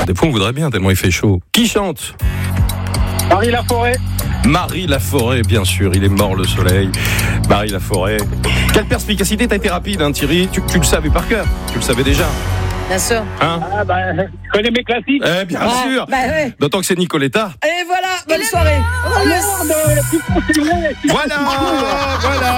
Des fois, on voudrait bien, tellement il fait chaud. Qui chante ? Marie Laforêt. Marie Laforêt, bien sûr, il est mort le soleil. Marie Laforêt. Quelle perspicacité, t'as été rapide, hein, Thierry. Tu le savais par cœur, tu le savais déjà. Bien sûr. Hein ? Je connais mes classiques. Bien sûr. Ouais. D'autant que c'est Nicoletta. Et voilà, bonne soirée. Merde, Voilà.